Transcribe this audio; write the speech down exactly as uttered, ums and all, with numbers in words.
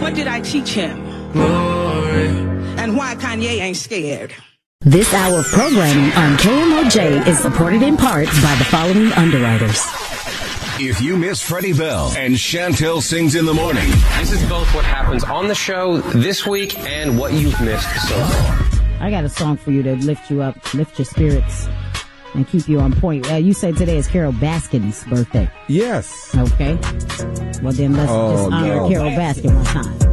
What did I teach him? Glory. And why Kanye ain't scared. This hour of programming on K M O J is supported in part by the following underwriters. If you miss Freddie Bell and Chantel Sings in the Morning. This is both what happens on the show this week and what you've missed so far. I got a song for you to lift you up, lift your spirits, and keep you on point. Uh, you said today is Carol Baskin's birthday. Yes. Okay. Well, then let's oh, just honor no. Carol Baskin one time.